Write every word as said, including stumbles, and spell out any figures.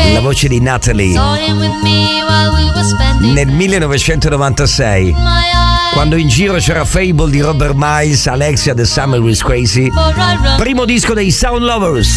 la voce di Natalie. Nel millenovecentonovantasei, quando in giro c'era Fable di Robert Miles, Alexia The Summer Is Crazy, primo disco dei Sound Lovers.